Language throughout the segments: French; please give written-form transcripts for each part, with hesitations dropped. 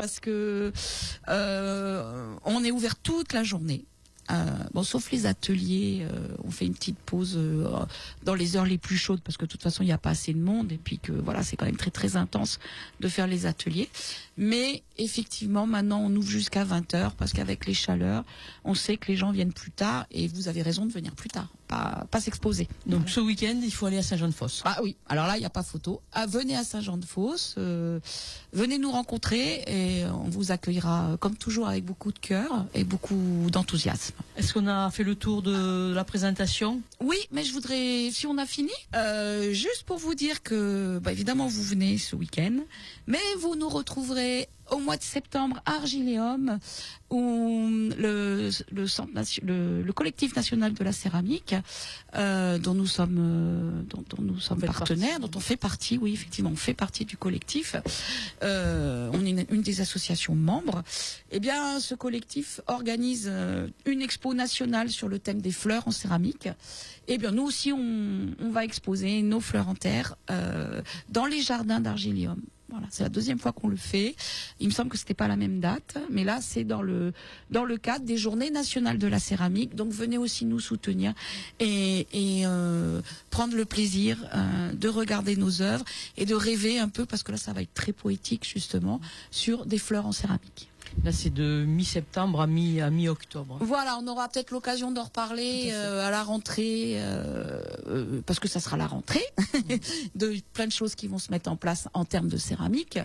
parce que on est ouvert toute la journée. Bon, sauf les ateliers, on fait une petite pause dans les heures les plus chaudes parce que de toute façon il n'y a pas assez de monde et puis que voilà, c'est quand même très très intense de faire les ateliers. Mais effectivement, maintenant on ouvre jusqu'à 20h parce qu'avec les chaleurs, on sait que les gens viennent plus tard et vous avez raison de venir plus tard, pas s'exposer. Donc ce week-end, il faut aller à Saint-Jean-de-Fosse. Ah oui, alors là il n'y a pas photo. Venez à Saint-Jean-de-Fosse, venez nous rencontrer et on vous accueillera comme toujours avec beaucoup de cœur et beaucoup d'enthousiasme. Est-ce qu'on a fait le tour de la présentation? Oui, mais je voudrais, si on a fini, juste pour vous dire que, évidemment, vous venez ce week-end, mais vous nous retrouverez au mois de septembre à Argiléum, où le collectif national de la céramique, dont nous sommes partenaires, dont on fait partie, oui, effectivement, on fait partie du collectif. On est une des associations membres. Eh bien, ce collectif organise une expo nationale sur le thème des fleurs en céramique. Eh bien, nous aussi, on va exposer nos fleurs en terre dans les jardins d'Argiléum. Voilà, c'est la deuxième fois qu'on le fait. Il me semble que c'était pas la même date, mais là c'est dans le cadre des Journées nationales de la céramique. Donc venez aussi nous soutenir et prendre le plaisir de regarder nos œuvres et de rêver un peu parce que là ça va être très poétique justement sur des fleurs en céramique. Là, c'est de mi-septembre à mi-octobre. Voilà, on aura peut-être l'occasion d'en reparler à la rentrée, parce que ça sera la rentrée, de plein de choses qui vont se mettre en place en termes de céramique,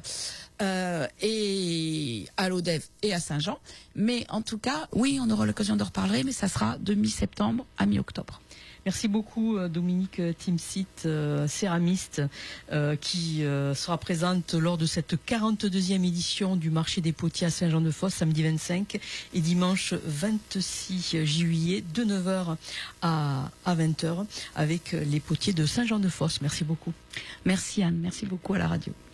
et à l'Odève et à Saint-Jean. Mais en tout cas, oui, on aura l'occasion d'en reparler, mais ça sera de mi-septembre à mi-octobre. Merci beaucoup Dominique Timsit, céramiste, qui sera présente lors de cette 42e édition du marché des potiers à Saint-Jean-de-Fosse, samedi 25 et dimanche 26 juillet de 9h à 20h avec les potiers de Saint-Jean-de-Fosse. Merci beaucoup. Merci Anne, merci beaucoup à la radio.